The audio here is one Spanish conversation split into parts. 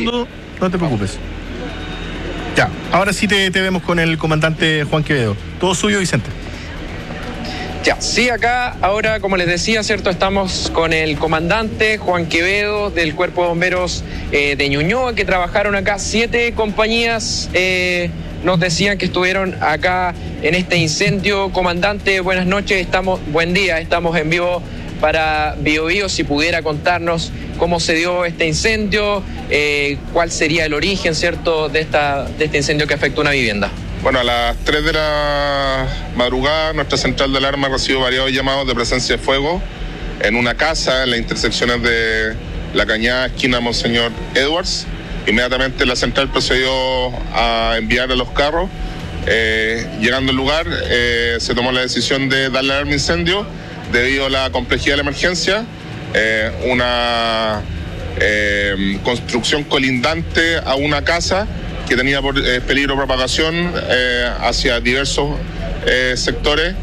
segundo, no te preocupes. Ya, ahora sí te vemos con el comandante Juan Quevedo. Todo suyo, Vicente. Ya, sí, acá ahora, como les decía, ¿cierto? Estamos con el comandante Juan Quevedo del Cuerpo de Bomberos de Ñuñoa, que trabajaron acá 7 compañías. Nos decían que estuvieron acá en este incendio. Comandante, buenas noches, buen día, estamos en vivo para Bio Bio. Si pudiera contarnos cómo se dio este incendio, cuál sería el origen, ¿cierto?, de este incendio que afectó una vivienda. Bueno, a las 3 de la madrugada, nuestra central de alarma recibió varios llamados de presencia de fuego en una casa en las intersecciones de La Cañada, esquina Monseñor Edwards. Inmediatamente la central procedió a enviar a los carros. Llegando al lugar, se tomó la decisión de darle alarma incendio debido a la complejidad de la emergencia. Una construcción colindante a una casa que tenía peligro de propagación hacia diversos sectores.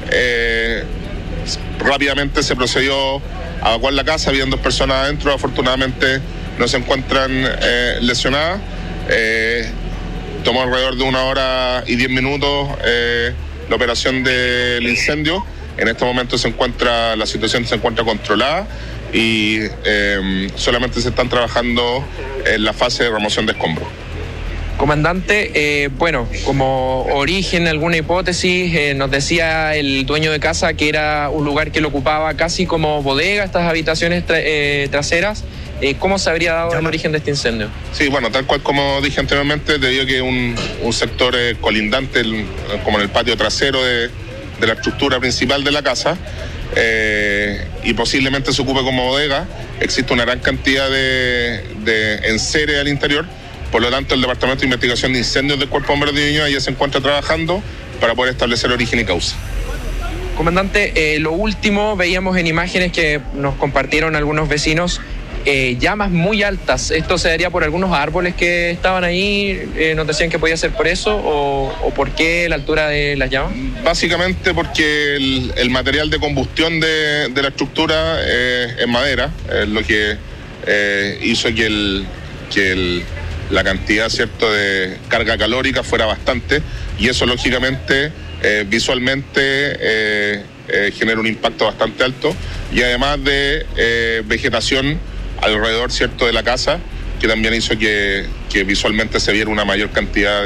Rápidamente se procedió a evacuar la casa, habían 2 personas adentro, afortunadamente no se encuentran lesionadas. Tomó alrededor de 1 hora y 10 minutos la operación del incendio. En este momento la situación se encuentra controlada y solamente se están trabajando en la fase de remoción de escombros. Comandante, bueno, como origen, alguna hipótesis, nos decía el dueño de casa que era un lugar que lo ocupaba casi como bodega, estas habitaciones traseras. ¿Cómo se habría dado el origen de este incendio? Sí, bueno, tal cual como dije anteriormente, debido a que un sector colindante, como en el patio trasero de la estructura principal de la casa, y posiblemente se ocupe como bodega, existe una gran cantidad de enseres al interior. Por lo tanto, el Departamento de Investigación de Incendios del Cuerpo de Bomberos de Ñuñoa ya se encuentra trabajando para poder establecer origen y causa. Comandante, lo último, veíamos en imágenes que nos compartieron algunos vecinos, llamas muy altas. ¿Esto se daría por algunos árboles que estaban ahí? ¿Nos decían que podía ser por eso? ¿O por qué la altura de las llamas? Básicamente porque el material de combustión de la estructura es madera, lo que hizo que la cantidad, ¿cierto?, de carga calórica fuera bastante, y eso lógicamente visualmente genera un impacto bastante alto, y además de vegetación alrededor, ¿cierto?, de la casa, que también hizo que visualmente se viera una mayor cantidad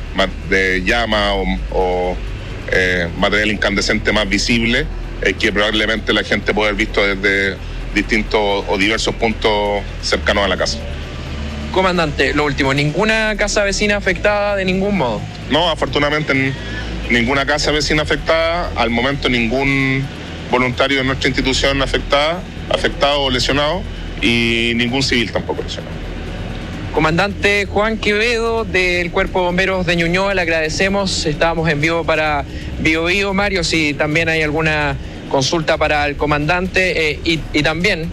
de llama o material incandescente más visible, que probablemente la gente puede haber visto desde distintos o diversos puntos cercanos a la casa. Comandante, lo último, ¿ninguna casa vecina afectada de ningún modo? No, afortunadamente ninguna casa vecina afectada. Al momento ningún voluntario de nuestra institución afectado o lesionado, y ningún civil tampoco lesionado. Comandante Juan Quevedo del Cuerpo de Bomberos de Ñuñoa, le agradecemos. Estábamos en vivo para Bio Bio. Mario, si también hay alguna consulta para el comandante, y también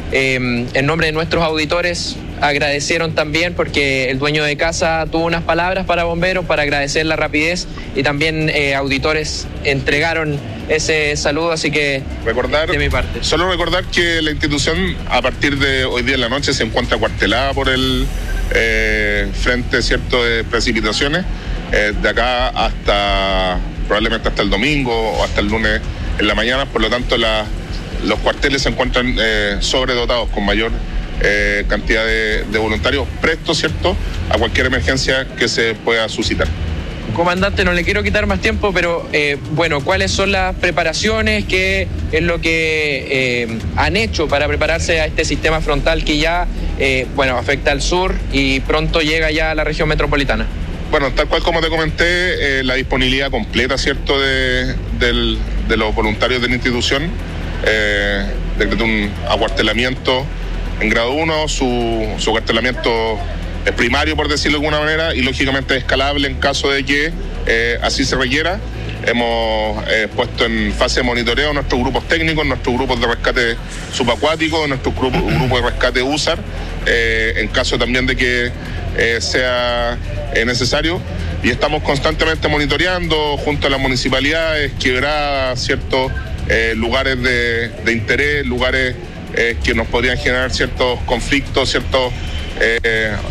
en nombre de nuestros auditores, agradecieron también porque el dueño de casa tuvo unas palabras para bomberos para agradecer la rapidez, y también auditores entregaron ese saludo, así que de mi parte. Solo recordar que la institución a partir de hoy día en la noche se encuentra cuartelada por el frente, ¿cierto?, de precipitaciones, de acá hasta probablemente hasta el domingo o hasta el lunes en la mañana. Por lo tanto, los cuarteles se encuentran sobredotados con mayor cantidad de voluntarios prestos, ¿cierto?, a cualquier emergencia que se pueda suscitar. Comandante, no le quiero quitar más tiempo, pero bueno, ¿cuáles son las preparaciones? ¿Qué es lo que han hecho para prepararse a este sistema frontal que ya afecta al sur y pronto llega ya a la región metropolitana? Bueno, tal cual como te comenté, la disponibilidad completa, ¿cierto?, de los voluntarios de la institución. Decretó un acuartelamiento en grado 1, su acuartelamiento es primario, por decirlo de alguna manera, y lógicamente escalable en caso de que así se requiera. Hemos puesto en fase de monitoreo nuestros grupos técnicos, nuestros grupos de rescate subacuático, nuestros grupos de rescate USAR, en caso también de que sea necesario, y estamos constantemente monitoreando junto a las municipalidades, quebradas, ciertos lugares de interés, lugares que nos podrían generar ciertos conflictos, ciertos